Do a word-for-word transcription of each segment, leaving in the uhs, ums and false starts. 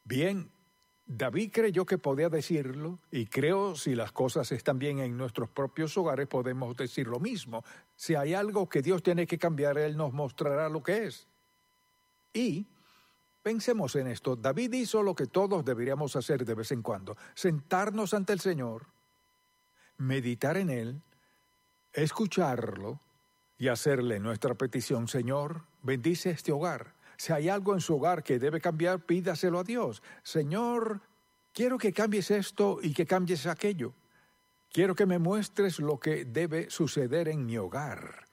Bien, David creyó que podía decirlo, y creo si las cosas están bien en nuestros propios hogares podemos decir lo mismo. Si hay algo que Dios tiene que cambiar, Él nos mostrará lo que es. Y pensemos en esto, David hizo lo que todos deberíamos hacer de vez en cuando, sentarnos ante el Señor, meditar en Él, escucharlo y hacerle nuestra petición. Señor, bendice este hogar. Si hay algo en su hogar que debe cambiar, pídaselo a Dios. Señor, quiero que cambies esto y que cambies aquello. Quiero que me muestres lo que debe suceder en mi hogar.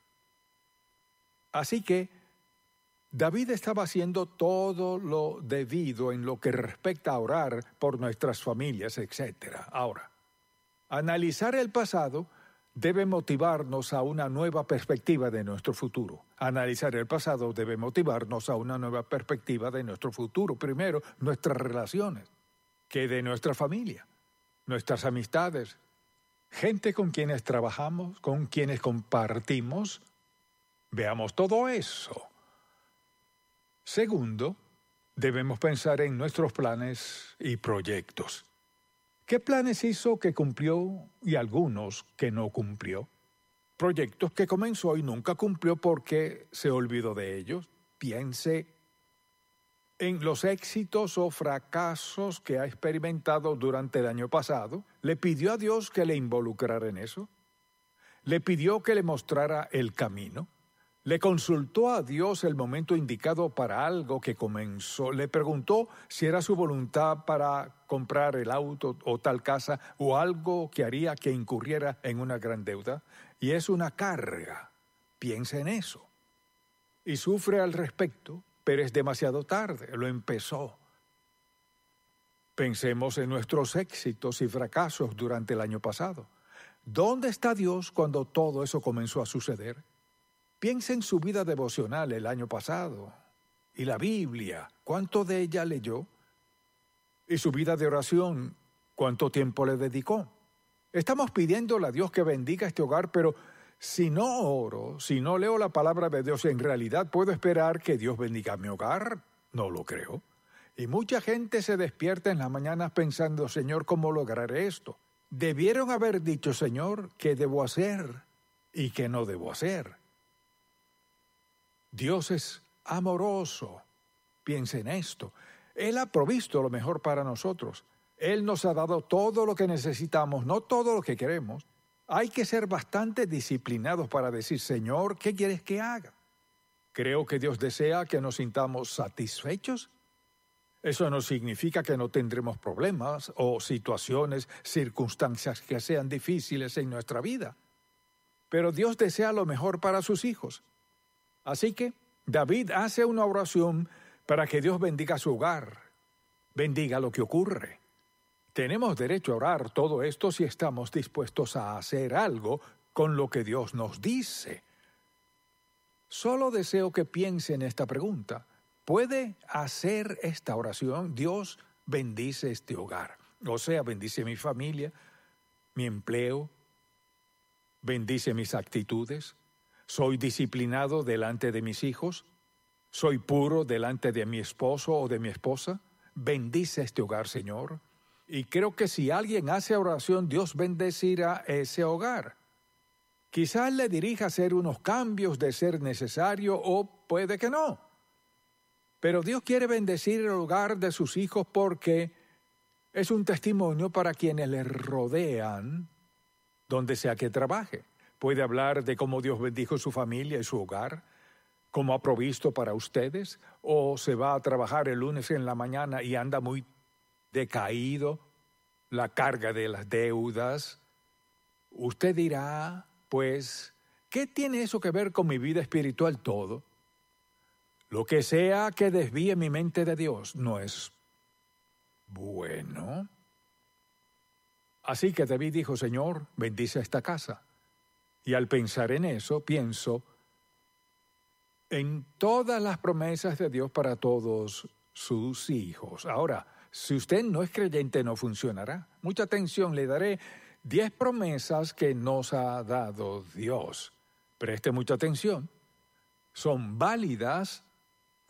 Así que David estaba haciendo todo lo debido en lo que respecta a orar por nuestras familias, etcétera. Ahora, analizar el pasado debe motivarnos a una nueva perspectiva de nuestro futuro. Analizar el pasado debe motivarnos a una nueva perspectiva de nuestro futuro. Primero, nuestras relaciones, que de nuestra familia, nuestras amistades, gente con quienes trabajamos, con quienes compartimos. Veamos todo eso. Segundo, debemos pensar en nuestros planes y proyectos. ¿Qué planes hizo que cumplió y algunos que no cumplió? Proyectos que comenzó y nunca cumplió porque se olvidó de ellos. Piense en los éxitos o fracasos que ha experimentado durante el año pasado. ¿Le pidió a Dios que le involucrara en eso? ¿Le pidió que le mostrara el camino? ¿Le consultó a Dios el momento indicado para algo que comenzó? ¿Le preguntó si era su voluntad para comprar el auto o tal casa o algo que haría que incurriera en una gran deuda? Y es una carga. Piensa en eso. Y sufre al respecto, pero es demasiado tarde. Lo empezó. Pensemos en nuestros éxitos y fracasos durante el año pasado. ¿Dónde está Dios cuando todo eso comenzó a suceder? Piensa en su vida devocional el año pasado. Y la Biblia, ¿cuánto de ella leyó? Y su vida de oración, ¿cuánto tiempo le dedicó? Estamos pidiéndole a Dios que bendiga este hogar, pero si no oro, si no leo la palabra de Dios, ¿en realidad puedo esperar que Dios bendiga mi hogar? No lo creo. Y mucha gente se despierta en las mañanas pensando, Señor, ¿cómo lograré esto? Debieron haber dicho, Señor, ¿qué debo hacer y qué no debo hacer? Dios es amoroso. Piensa en esto. Él ha provisto lo mejor para nosotros. Él nos ha dado todo lo que necesitamos, no todo lo que queremos. Hay que ser bastante disciplinados para decir, Señor, ¿qué quieres que haga? Creo que Dios desea que nos sintamos satisfechos. Eso no significa que no tendremos problemas o situaciones, circunstancias que sean difíciles en nuestra vida. Pero Dios desea lo mejor para sus hijos. Así que David hace una oración para que Dios bendiga su hogar, bendiga lo que ocurre. Tenemos derecho a orar todo esto si estamos dispuestos a hacer algo con lo que Dios nos dice. Solo deseo que piense en esta pregunta. ¿Puede hacer esta oración? Dios bendice este hogar. O sea, bendice mi familia, mi empleo, bendice mis actitudes. ¿Soy disciplinado delante de mis hijos? ¿Soy puro delante de mi esposo o de mi esposa? Bendice este hogar, Señor. Y creo que si alguien hace oración, Dios bendecirá ese hogar. Quizás le dirija a hacer unos cambios de ser necesario o puede que no. Pero Dios quiere bendecir el hogar de sus hijos porque es un testimonio para quienes le rodean, donde sea que trabaje. Puede hablar de cómo Dios bendijo su familia y su hogar, cómo ha provisto para ustedes, o se va a trabajar el lunes en la mañana y anda muy decaído, la carga de las deudas. Usted dirá, pues, ¿qué tiene eso que ver con mi vida espiritual? Todo. Lo que sea que desvíe mi mente de Dios no es bueno. Así que David dijo, Señor, bendice esta casa. Y al pensar en eso, pienso en todas las promesas de Dios para todos sus hijos. Ahora, si usted no es creyente, no funcionará. Mucha atención, le daré diez promesas que nos ha dado Dios. Preste mucha atención. Son válidas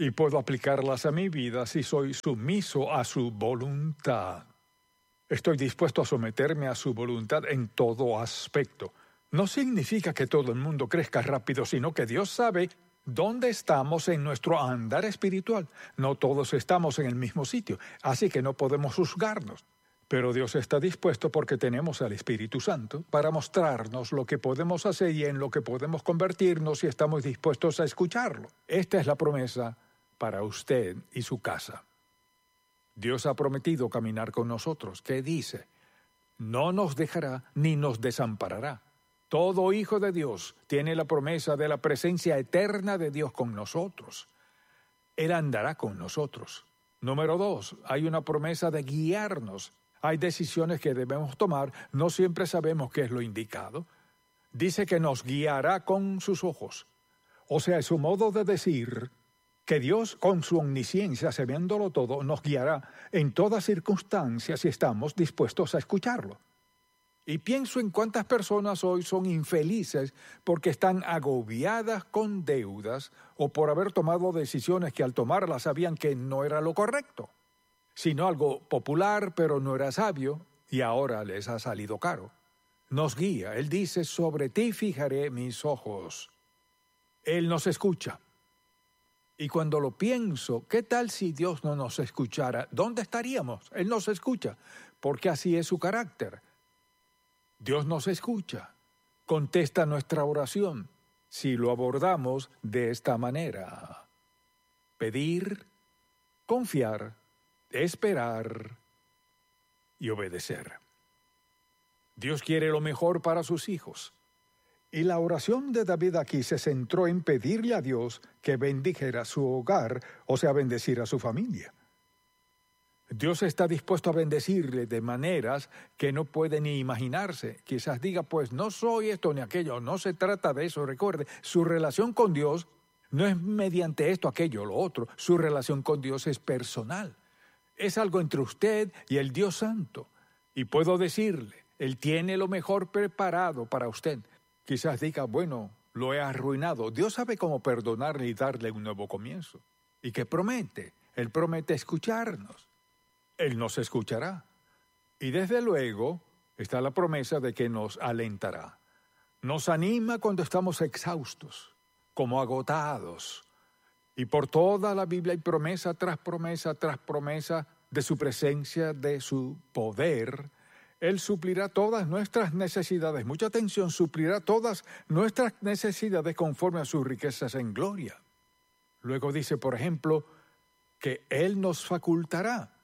y puedo aplicarlas a mi vida si soy sumiso a su voluntad. Estoy dispuesto a someterme a su voluntad en todo aspecto. No significa que todo el mundo crezca rápido, sino que Dios sabe dónde estamos en nuestro andar espiritual. No todos estamos en el mismo sitio, así que no podemos juzgarnos. Pero Dios está dispuesto porque tenemos al Espíritu Santo para mostrarnos lo que podemos hacer y en lo que podemos convertirnos si estamos dispuestos a escucharlo. Esta es la promesa para usted y su casa. Dios ha prometido caminar con nosotros. ¿Qué dice? No nos dejará ni nos desamparará. Todo hijo de Dios tiene la promesa de la presencia eterna de Dios con nosotros. Él andará con nosotros. Número dos, hay una promesa de guiarnos. Hay decisiones que debemos tomar, no siempre sabemos qué es lo indicado. Dice que nos guiará con sus ojos. O sea, es su modo de decir que Dios, con su omnisciencia, sabiéndolo todo, nos guiará en todas circunstancias si estamos dispuestos a escucharlo. Y pienso en cuántas personas hoy son infelices porque están agobiadas con deudas o por haber tomado decisiones que al tomarlas sabían que no era lo correcto, sino algo popular pero no era sabio y ahora les ha salido caro. Nos guía. Él dice, sobre ti fijaré mis ojos. Él nos escucha. Y cuando lo pienso, ¿qué tal si Dios no nos escuchara? ¿Dónde estaríamos? Él nos escucha, porque así es su carácter. Dios nos escucha, contesta nuestra oración, si lo abordamos de esta manera. Pedir, confiar, esperar y obedecer. Dios quiere lo mejor para sus hijos. Y la oración de David aquí se centró en pedirle a Dios que bendijera su hogar, o sea, bendecir a su familia. Dios está dispuesto a bendecirle de maneras que no puede ni imaginarse. Quizás diga, pues no soy esto ni aquello, no se trata de eso. Recuerde, su relación con Dios no es mediante esto, aquello, lo otro. Su relación con Dios es personal. Es algo entre usted y el Dios Santo. Y puedo decirle, Él tiene lo mejor preparado para usted. Quizás diga, bueno, lo he arruinado. Dios sabe cómo perdonarle y darle un nuevo comienzo. ¿Y qué promete? Él promete escucharnos. Él nos escuchará. Y desde luego está la promesa de que nos alentará. Nos anima cuando estamos exhaustos, como agotados. Y por toda la Biblia hay promesa tras promesa tras promesa de su presencia, de su poder. Él suplirá todas nuestras necesidades. Mucha atención, suplirá todas nuestras necesidades conforme a sus riquezas en gloria. Luego dice, por ejemplo, que Él nos facultará.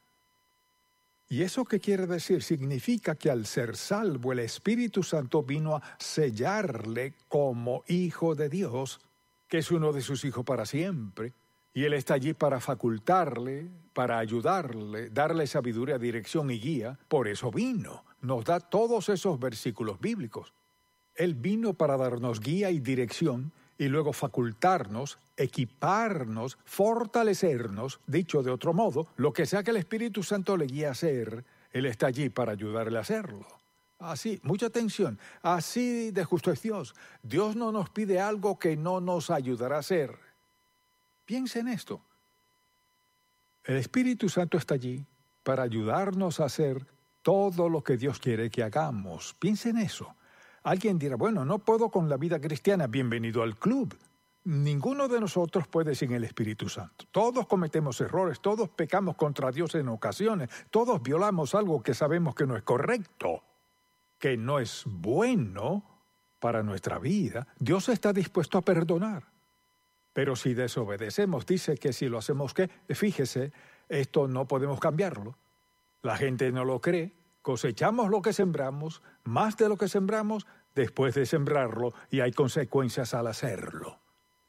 ¿Y eso qué quiere decir? Significa que al ser salvo, el Espíritu Santo vino a sellarle como hijo de Dios, que es uno de sus hijos para siempre. Y Él está allí para facultarle, para ayudarle, darle sabiduría, dirección y guía. Por eso vino. Nos da todos esos versículos bíblicos. Él vino para darnos guía y dirección y luego facultarnos, equiparnos, fortalecernos. Dicho de otro modo, lo que sea que el Espíritu Santo le guíe a hacer, Él está allí para ayudarle a hacerlo. Así, mucha atención, así de justo es Dios. Dios no nos pide algo que no nos ayudará a hacer. Piensa en esto. El Espíritu Santo está allí para ayudarnos a hacer todo lo que Dios quiere que hagamos. Piensa en eso. Alguien dirá, bueno, no puedo con la vida cristiana. Bienvenido al club. Ninguno de nosotros puede sin el Espíritu Santo. Todos cometemos errores, todos pecamos contra Dios en ocasiones, todos violamos algo que sabemos que no es correcto, que no es bueno para nuestra vida. Dios está dispuesto a perdonar. Pero si desobedecemos, dice que si lo hacemos, ¿qué? Fíjese, esto no podemos cambiarlo. La gente no lo cree. Cosechamos lo que sembramos, más de lo que sembramos después de sembrarlo, y hay consecuencias al hacerlo.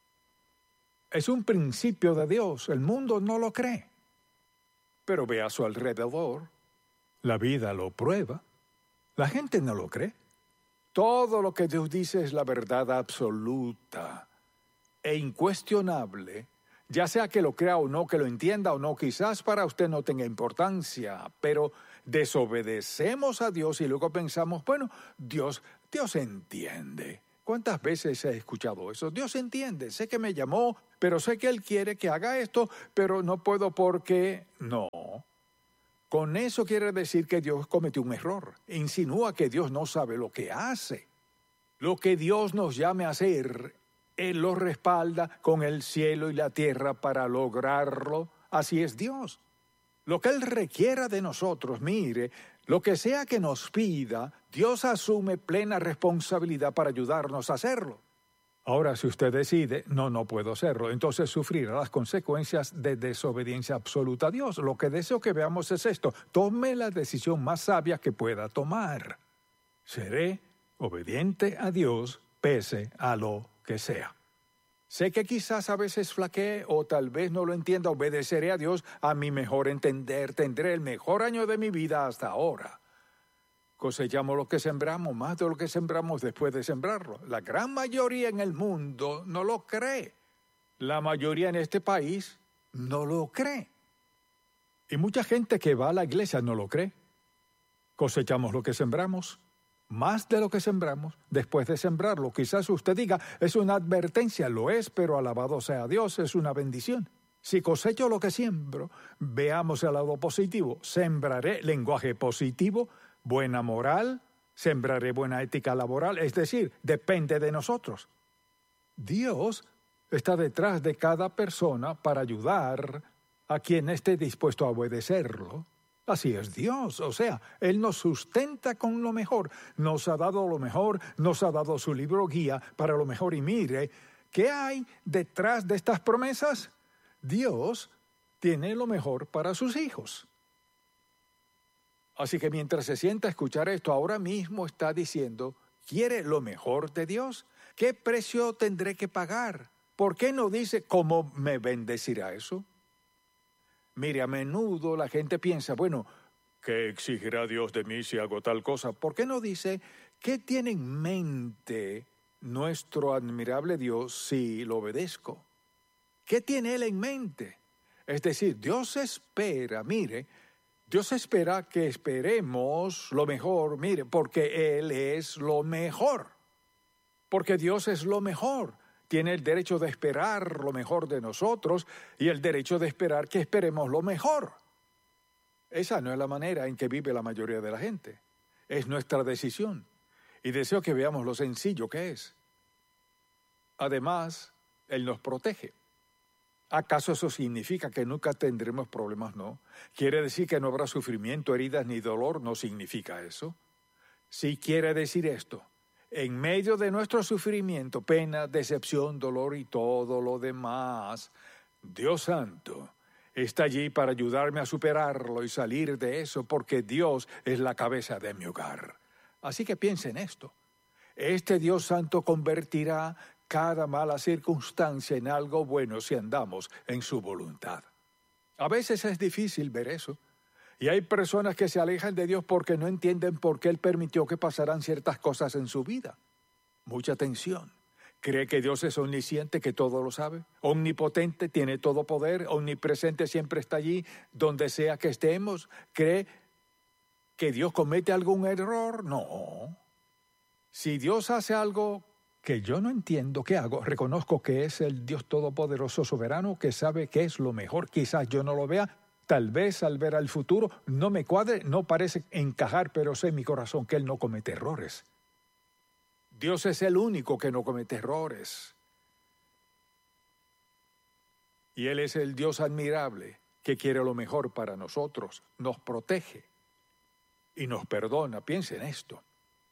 Es un principio de Dios. El mundo no lo cree. Pero ve a su alrededor. La vida lo prueba. La gente no lo cree. Todo lo que Dios dice es la verdad absoluta e incuestionable, ya sea que lo crea o no, que lo entienda o no, quizás para usted no tenga importancia, pero desobedecemos a Dios y luego pensamos, bueno, Dios, Dios entiende. ¿Cuántas veces he escuchado eso? Dios entiende, sé que me llamó, pero sé que Él quiere que haga esto, pero no puedo porque no. Con eso quiere decir que Dios cometió un error. Insinúa que Dios no sabe lo que hace. Lo que Dios nos llame a hacer, Él lo respalda con el cielo y la tierra para lograrlo. Así es Dios. Lo que Él requiera de nosotros, mire, lo que sea que nos pida, Dios asume plena responsabilidad para ayudarnos a hacerlo. Ahora, si usted decide, no, no puedo hacerlo, entonces sufrirá las consecuencias de desobediencia absoluta a Dios. Lo que deseo que veamos es esto: tome la decisión más sabia que pueda tomar. Seré obediente a Dios pese a lo que sea. Sé que quizás a veces flaquee o tal vez no lo entienda. Obedeceré a Dios a mi mejor entender. Tendré el mejor año de mi vida hasta ahora. Cosechamos lo que sembramos, más de lo que sembramos después de sembrarlo. La gran mayoría en el mundo no lo cree. La mayoría en este país no lo cree. Y mucha gente que va a la iglesia no lo cree. Cosechamos lo que sembramos, más de lo que sembramos después de sembrarlo. Quizás usted diga, es una advertencia, lo es, pero alabado sea Dios, es una bendición. Si cosecho lo que siembro, veamos el lado positivo. Sembraré lenguaje positivo, buena moral, sembraré buena ética laboral, es decir, depende de nosotros. Dios está detrás de cada persona para ayudar a quien esté dispuesto a obedecerlo. Así es Dios, o sea, Él nos sustenta con lo mejor, nos ha dado lo mejor, nos ha dado su libro guía para lo mejor. Y mire, ¿qué hay detrás de estas promesas? Dios tiene lo mejor para sus hijos. Así que mientras se sienta a escuchar esto, ahora mismo está diciendo, ¿quiere lo mejor de Dios? ¿Qué precio tendré que pagar? ¿Por qué no dice cómo me bendecirá eso? Mire, a menudo la gente piensa, bueno, ¿qué exigirá Dios de mí si hago tal cosa? ¿Por qué no dice qué tiene en mente nuestro admirable Dios si lo obedezco? ¿Qué tiene Él en mente? Es decir, Dios espera, mire, Dios espera que esperemos lo mejor, mire, porque Él es lo mejor. Porque Dios es lo mejor. Tiene el derecho de esperar lo mejor de nosotros y el derecho de esperar que esperemos lo mejor. Esa no es la manera en que vive la mayoría de la gente. Es nuestra decisión. Y deseo que veamos lo sencillo que es. Además, Él nos protege. ¿Acaso eso significa que nunca tendremos problemas? No. ¿Quiere decir que no habrá sufrimiento, heridas ni dolor? No significa eso. Sí quiere decir esto. En medio de nuestro sufrimiento, pena, decepción, dolor y todo lo demás, Dios Santo está allí para ayudarme a superarlo y salir de eso, porque Dios es la cabeza de mi hogar. Así que piense en esto. Este Dios Santo convertirá cada mala circunstancia en algo bueno si andamos en su voluntad. A veces es difícil ver eso. Y hay personas que se alejan de Dios porque no entienden por qué Él permitió que pasaran ciertas cosas en su vida. Mucha atención. ¿Cree que Dios es omnisciente, que todo lo sabe? Omnipotente, tiene todo poder, omnipresente, siempre está allí, donde sea que estemos. ¿Cree que Dios comete algún error? No. Si Dios hace algo que yo no entiendo, ¿qué hago? Reconozco que es el Dios todopoderoso soberano que sabe qué es lo mejor. Quizás yo no lo vea. Tal vez al ver al futuro no me cuadre, no parece encajar, pero sé en mi corazón que Él no comete errores. Dios es el único que no comete errores. Y Él es el Dios admirable que quiere lo mejor para nosotros, nos protege y nos perdona. Piensa en esto.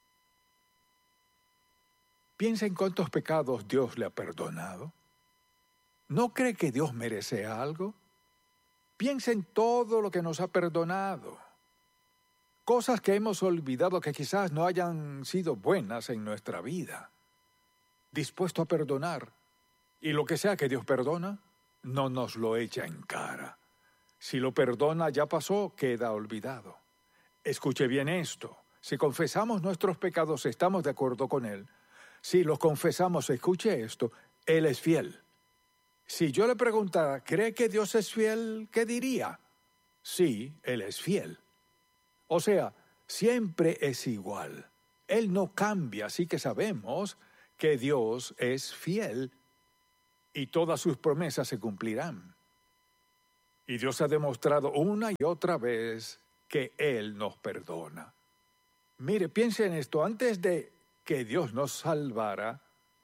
Piensa en cuántos pecados Dios le ha perdonado. ¿No cree que Dios merece algo? Piensa en todo lo que nos ha perdonado. Cosas que hemos olvidado que quizás no hayan sido buenas en nuestra vida. Dispuesto a perdonar. Y lo que sea que Dios perdona, no nos lo echa en cara. Si lo perdona, ya pasó, queda olvidado. Escuche bien esto. Si confesamos nuestros pecados, estamos de acuerdo con Él. Si los confesamos, escuche esto, Él es fiel. Si yo le preguntara, ¿cree que Dios es fiel? ¿Qué diría? Sí, Él es fiel. O sea, siempre es igual. Él no cambia, así que sabemos que Dios es fiel y todas sus promesas se cumplirán. Y Dios ha demostrado una y otra vez que Él nos perdona. Mire, piense en esto. Antes de que Dios nos salvara,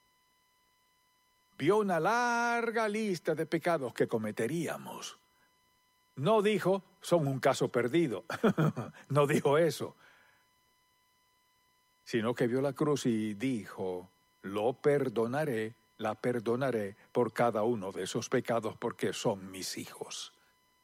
vio una larga lista de pecados que cometeríamos. No dijo, son un caso perdido. No dijo eso. Sino que vio la cruz y dijo, lo perdonaré, la perdonaré por cada uno de esos pecados porque son mis hijos.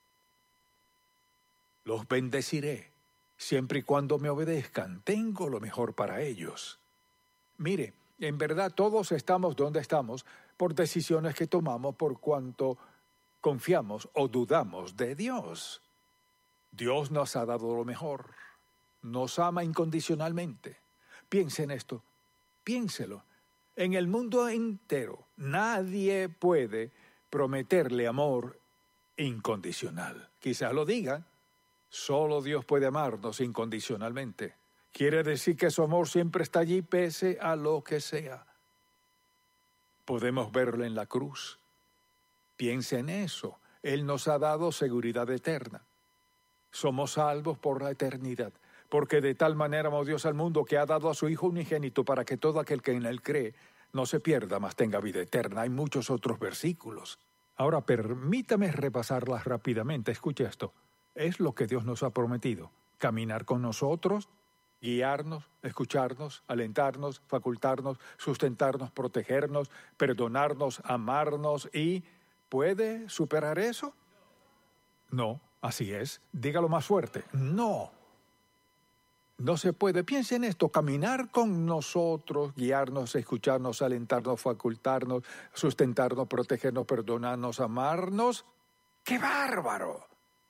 Los bendeciré, siempre y cuando me obedezcan. Tengo lo mejor para ellos. Mire, en verdad todos estamos donde estamos por decisiones que tomamos por cuanto confiamos o dudamos de Dios. Dios nos ha dado lo mejor. Nos ama incondicionalmente. Piense en esto. Piénselo. En el mundo entero, nadie puede prometerle amor incondicional. Quizás lo digan. Solo Dios puede amarnos incondicionalmente. Quiere decir que su amor siempre está allí pese a lo que sea. Podemos verlo en la cruz. Piense en eso. Él nos ha dado seguridad eterna. Somos salvos por la eternidad, porque de tal manera amó Dios al mundo que ha dado a su Hijo unigénito para que todo aquel que en él cree no se pierda, mas tenga vida eterna. Hay muchos otros versículos. Ahora permítame repasarlas rápidamente. Escuche esto. Es lo que Dios nos ha prometido. Caminar con nosotros, guiarnos, escucharnos, alentarnos, facultarnos, sustentarnos, protegernos, perdonarnos, amarnos y... ¿Puede superar eso? No, así es. Dígalo más fuerte. No. No se puede. Piense en esto. Caminar con nosotros, guiarnos, escucharnos, alentarnos, facultarnos, sustentarnos, protegernos, perdonarnos, amarnos. ¡Qué bárbaro!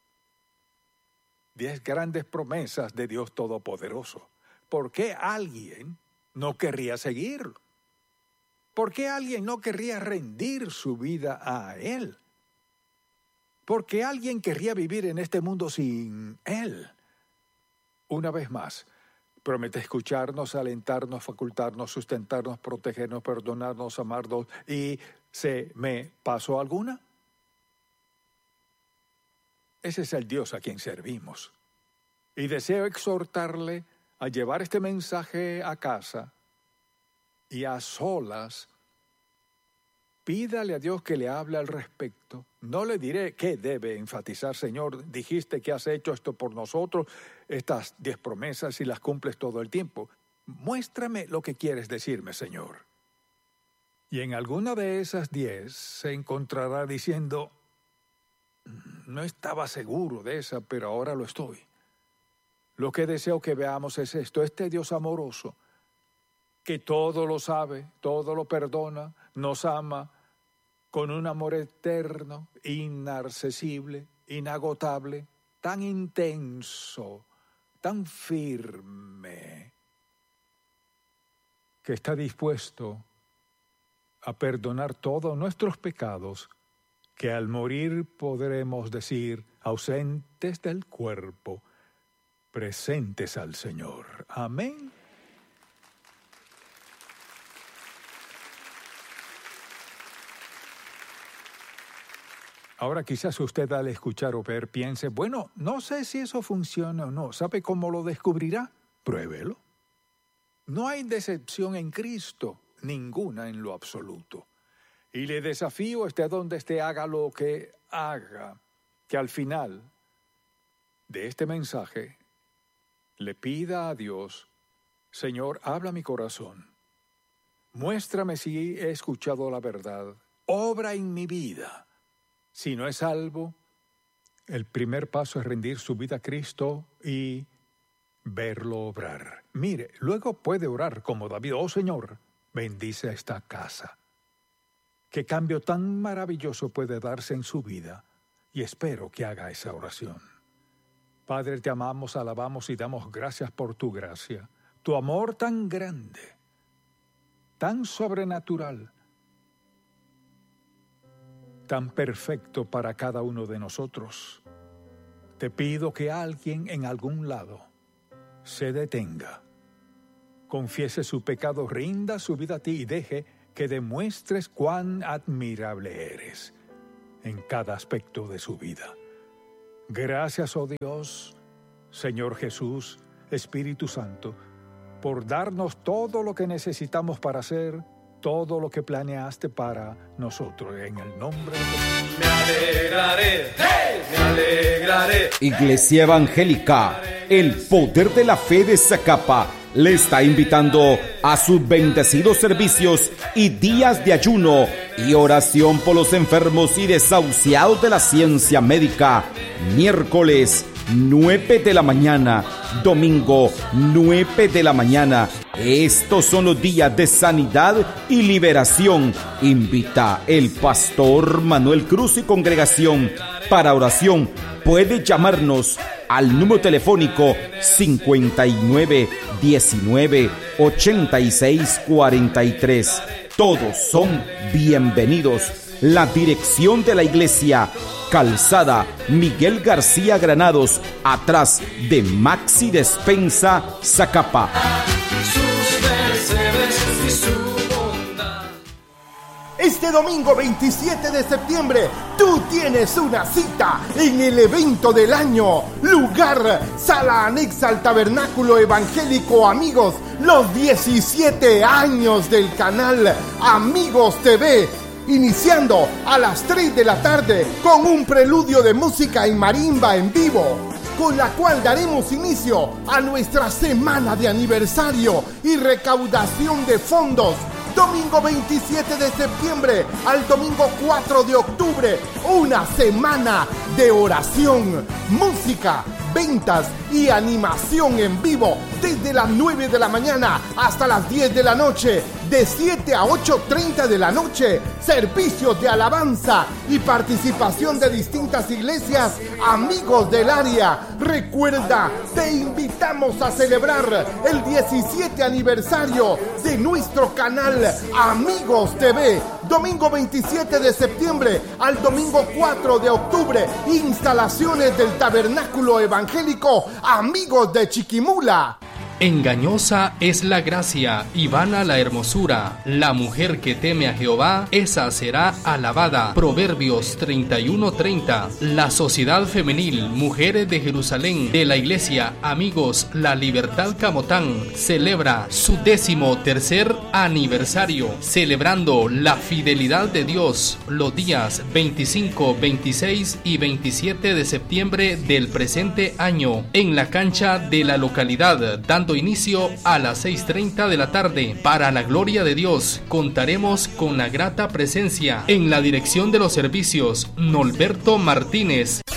Diez grandes promesas de Dios Todopoderoso. ¿Por qué alguien no querría seguirlo? ¿Por qué alguien no querría rendir su vida a Él? ¿Por qué alguien querría vivir en este mundo sin Él? Una vez más, promete escucharnos, alentarnos, facultarnos, sustentarnos, protegernos, perdonarnos, amarnos. ¿Y se me pasó alguna? Ese es el Dios a quien servimos. Y deseo exhortarle a llevar este mensaje a casa y a solas. Pídale a Dios que le hable al respecto. No le diré qué debe enfatizar. Señor, dijiste que has hecho esto por nosotros, estas diez promesas y las cumples todo el tiempo. Muéstrame lo que quieres decirme, Señor. Y en alguna de esas diez se encontrará diciendo, no estaba seguro de esa, pero ahora lo estoy. Lo que deseo que veamos es esto, este Dios amoroso, que todo lo sabe, todo lo perdona, nos ama con un amor eterno, inaccesible, inagotable, tan intenso, tan firme, que está dispuesto a perdonar todos nuestros pecados, que al morir podremos decir, ausentes del cuerpo, presentes al Señor. Amén. Ahora quizás usted al escuchar o ver piense, bueno, no sé si eso funciona o no. ¿Sabe cómo lo descubrirá? Pruébelo. No hay decepción en Cristo, ninguna en lo absoluto. Y le desafío, esté donde esté, haga lo que haga, que al final de este mensaje le pida a Dios, Señor, habla mi corazón. Muéstrame si he escuchado la verdad. Obra en mi vida. Si no es salvo, el primer paso es rendir su vida a Cristo y verlo obrar. Mire, luego puede orar como David, oh Señor, bendice esta casa. Qué cambio tan maravilloso puede darse en su vida, y espero que haga esa oración. Padre, te amamos, alabamos y damos gracias por tu gracia, tu amor tan grande, tan sobrenatural, tan perfecto para cada uno de nosotros. Te pido que alguien en algún lado se detenga confiese su pecado, rinda su vida a ti y deje que demuestres cuán admirable eres en cada aspecto de su vida. Gracias, oh Dios, Señor Jesús, Espíritu Santo, por darnos todo lo que necesitamos para hacer todo lo que planeaste para nosotros. En el nombre de Jesús. Me alegraré, hey, me alegraré. Iglesia Evangélica, el poder de la fe de Zacapa, le está invitando a sus bendecidos servicios y días de ayuno y oración por los enfermos y desahuciados de la ciencia médica. Miércoles nueve de la mañana, domingo nueve de la mañana. Estos son los días de sanidad y liberación. Invita el pastor Manuel Cruz y congregación. Para oración puede llamarnos al número telefónico cincuenta y nueve diecinueve ochenta y seis cuarenta y tres. Todos son bienvenidos. La dirección de la iglesia: Calzada Miguel García Granados, atrás de Maxi Despensa, Zacapa. Este domingo veintisiete de septiembre, tú tienes una cita en el evento del año. Lugar: sala anexa al Tabernáculo Evangélico Amigos. Los diecisiete años del canal Amigos T V. Iniciando a las tres de la tarde con un preludio de música en marimba en vivo, con la cual daremos inicio a nuestra semana de aniversario y recaudación de fondos. Domingo veintisiete de septiembre al domingo cuatro de octubre, una semana de oración, música, ventas y animación en vivo desde las nueve de la mañana hasta las diez de la noche, de siete a ocho y media de la noche, servicios de alabanza y participación de distintas iglesias, amigos del área. Recuerda, te invitamos a celebrar el diecisiete aniversario de nuestro canal Amigos T V. Domingo veintisiete de septiembre al domingo cuatro de octubre, instalaciones del Tabernáculo Evangélico Amigos de Chiquimula. Engañosa es la gracia y vana la hermosura. La mujer que teme a Jehová, esa será alabada. Proverbios treinta y uno treinta. La Sociedad Femenil Mujeres de Jerusalén de la Iglesia Amigos La Libertad Camotán celebra su décimo tercer aniversario, celebrando la fidelidad de Dios los días veinticinco, veintiséis y veintisiete de septiembre del presente año en la cancha de la localidad, dando inicio a las seis y media de la tarde. Para la gloria de Dios, contaremos con la grata presencia en la dirección de los servicios Norberto Martínez.